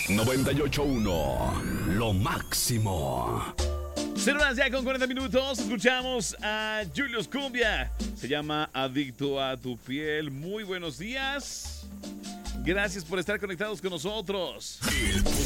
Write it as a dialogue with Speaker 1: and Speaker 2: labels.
Speaker 1: 98.1, lo máximo.
Speaker 2: 0 horas ya con 40 minutos. Escuchamos a Julius Cumbia. Se llama Adicto a tu piel. Muy buenos días. Gracias por estar conectados con nosotros.